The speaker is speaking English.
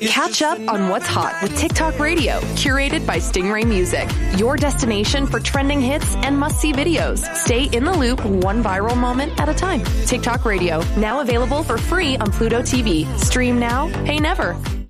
Catch up on what's hot with TikTok Radio, curated by Stingray Music. Your destination for trending hits and must-see videos. Stay in the loop, one viral moment at a time. TikTok Radio, now available for free on Pluto TV. Stream now, pay never.